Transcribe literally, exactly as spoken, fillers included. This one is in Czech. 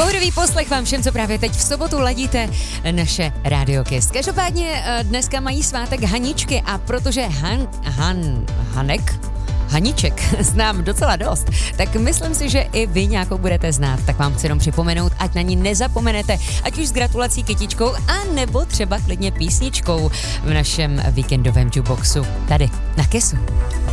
Pohodový poslech vám všem, co právě teď v sobotu ladíte naše Radio Kiss. Každopádně dneska mají svátek Haničky a protože Han, Han, Hanek, Haniček znám docela dost, tak myslím si, že i vy nějakou budete znát. Tak vám chci jenom připomenout, ať na ní nezapomenete, ať už s gratulací kytičkou, a nebo třeba klidně písničkou v našem víkendovém jukeboxu tady na Kissu.